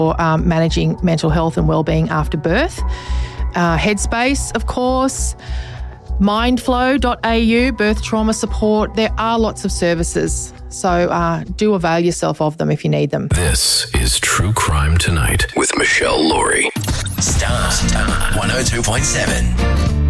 or managing mental health and wellbeing after birth. Headspace, of course. Mindflow.au, birth trauma support. There are lots of services. So do avail yourself of them if you need them. This is True Crime Tonight with Michelle Laurie. Star 102.7.